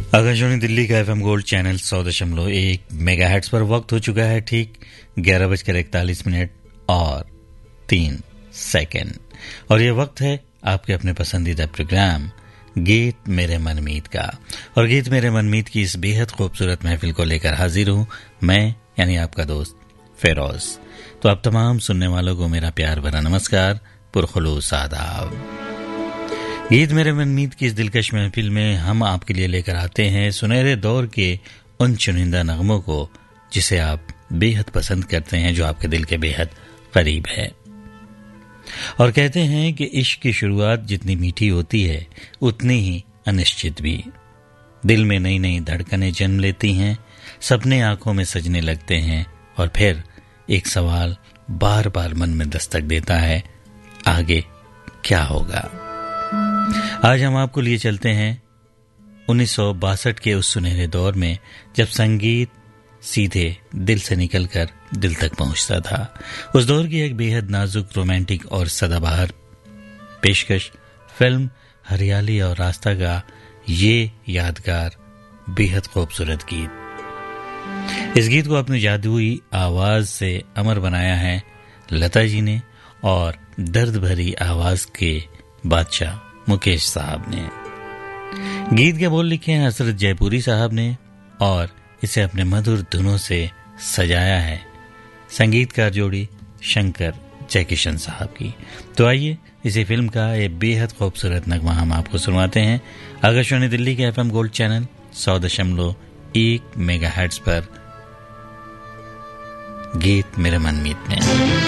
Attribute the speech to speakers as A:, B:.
A: आकाशवाणी दिल्ली का FM gold channel 100.1 megahertz पर वक्त हो चुका है ठीक 11:41 और 3 सेकंड। और ये वक्त है आपके अपने पसंदीदा प्रोग्राम गीत मेरे मनमीत का। और गीत मेरे मनमीत की इस बेहद खूबसूरत महफिल को लेकर हाजिर हूँ मैं, यानी आपका दोस्त फेरोज। तो आप तमाम सुनने वालों को मेरा प्यार भरा नमस्कार, पुरखुलूस आदाब। गीत मेरे मनमीत की इस दिलकश महफिल में हम आपके लिए लेकर आते हैं सुनहरे दौर के उन चुनिंदा नगमों को जिसे आप बेहद पसंद करते हैं, जो आपके दिल के बेहद करीब है। और कहते हैं कि इश्क की शुरुआत जितनी मीठी होती है उतनी ही अनिश्चित भी। दिल में नई नई धड़कनें जन्म लेती हैं, सपने आंखों में सजने लगते हैं और फिर एक सवाल बार बार मन में दस्तक देता है, आगे क्या होगा। आज हम आपको लिए चलते हैं 1962 के उस सुनहरे दौर में जब संगीत सीधे दिल से निकलकर दिल तक पहुंचता था। उस दौर की एक बेहद नाजुक, रोमांटिक और सदाबहार पेशकश फिल्म हरियाली और रास्ता का ये यादगार बेहद खूबसूरत गीत। इस गीत को अपनी जादुई आवाज से अमर बनाया है लता जी ने और दर्द भरी आवाज के बादशाह मुकेश साहब ने। गीत के बोल लिखे हैं हसरत जयपुरी साहब ने और इसे अपने मधुर धुनों से सजाया है संगीतकार जोड़ी शंकर जयकिशन साहब की। तो आइए इसी फिल्म का ये बेहद खूबसूरत नगमा हम आपको सुनवाते हैं आकाशवाणी दिल्ली के एफएम गोल्ड चैनल 100.1 मेगाहर्ट्ज पर गीत मेरे मनमीत में।